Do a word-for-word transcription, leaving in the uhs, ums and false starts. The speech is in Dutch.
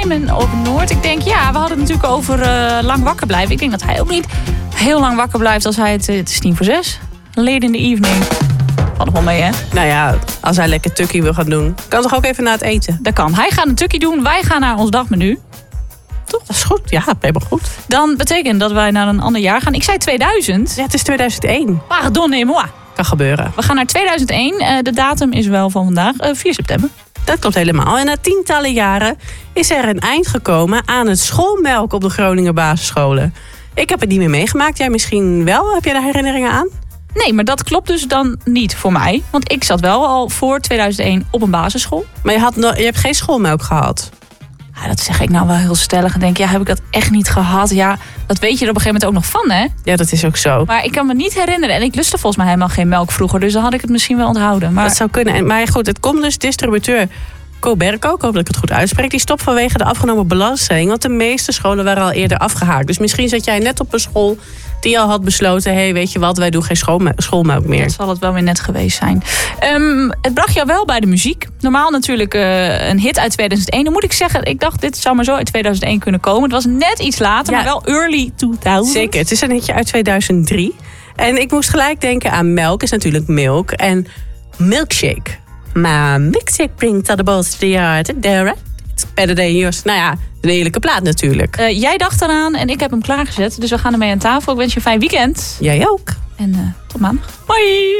Simon op Noord. Ik denk, ja, we hadden het natuurlijk over uh, lang wakker blijven. Ik denk dat hij ook niet heel lang wakker blijft als hij het... Het is tien voor zes. Late in the evening. Valt nog wel mee, hè? Nou ja, als hij lekker tukkie wil gaan doen. Kan toch ook even na het eten? Dat kan. Hij gaat een tukkie doen. Wij gaan naar ons dagmenu. Toch? Dat is goed. Ja, helemaal goed. Dan betekent dat wij naar een ander jaar gaan. Ik zei tweeduizend. Ja, het is tweeduizend één. Pardonnez-moi. Kan gebeuren. We gaan naar tweeduizend één. Uh, de datum is wel van vandaag. Uh, vier september. Dat klopt helemaal. En na tientallen jaren is er een eind gekomen aan het schoolmelk op de Groninger basisscholen. Ik heb het niet meer meegemaakt. Jij misschien wel? Heb jij daar herinneringen aan? Nee, maar dat klopt dus dan niet voor mij. Want ik zat wel al voor tweeduizend één op een basisschool. Maar je, had no- je hebt geen schoolmelk gehad? Ja, dat zeg ik nou wel heel stellig. En denk, ja, heb ik dat echt niet gehad? Ja, dat weet je er op een gegeven moment ook nog van, hè? Ja, dat is ook zo. Maar ik kan me niet herinneren. En ik lustte volgens mij helemaal geen melk vroeger. Dus dan had ik het misschien wel onthouden. Maar dat zou kunnen. En, maar goed, het komt dus distributeur Coberco, ik hoop dat ik het goed uitspreek, die stopt vanwege de afgenomen belasting. Want de meeste scholen waren al eerder afgehaakt. Dus misschien zat jij net op een school die al had besloten, hé, hey, weet je wat, wij doen geen schoolme- schoolmelk meer. Dat zal het wel weer net geweest zijn. Um, het bracht jou wel bij de muziek. Normaal natuurlijk uh, een hit uit tweeduizend één. Dan moet ik zeggen, ik dacht, dit zou maar zo uit tweeduizend één kunnen komen. Het was net iets later, ja, maar wel early tweeduizend. Zeker, het is een hitje uit tweeduizend drie. En ik moest gelijk denken aan melk, is natuurlijk milk. En milkshake. Maar milkshake brings all the balls to the yard. It's better than yours. Nou ja, een heerlijke plaat natuurlijk. Uh, jij dacht eraan en ik heb hem klaargezet. Dus we gaan ermee aan tafel. Ik wens je een fijn weekend. Jij ook. En uh, tot maandag. Bye!